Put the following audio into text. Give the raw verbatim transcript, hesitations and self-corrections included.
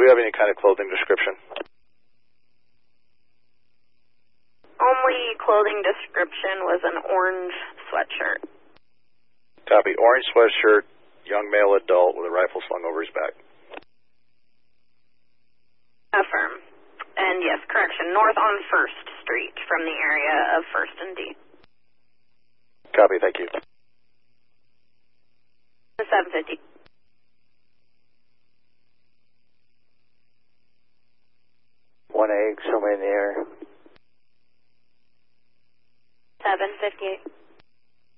we have any kind of clothing description? Only clothing description was an orange sweatshirt. Copy. Orange sweatshirt, young male adult with a rifle slung over his back. Affirm. And yes, correction, north on First Street from the area of First and D. Copy, thank you. seven fifty. One egg, somewhere in the air. seven fifty-eight.